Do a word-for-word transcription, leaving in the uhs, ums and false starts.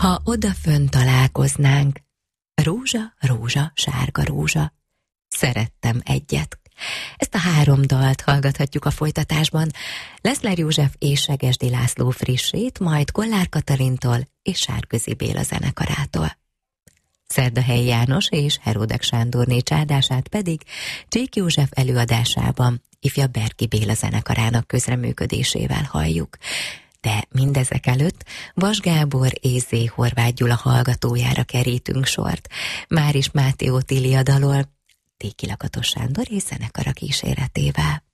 Ha odafönn találkoznánk, rózsa, rózsa, sárga rózsa, szerettem egyet. Ezt a három dalt hallgathatjuk a folytatásban. Leszler József és Segesdi László frissét, majd Kollár Katalintól és Sárközi Béla zenekarától. Szerdahelyi János és Heródek Sándorné csádását pedig Csík József előadásában ifja Berki Béla zenekarának közreműködésével halljuk. De mindezek előtt Vas Gábor és Zé Horváth Gyula hallgatójára kerítünk sort. Máris Máté Otília dalol Téki Lakatos Sándor és zenekara kíséretével.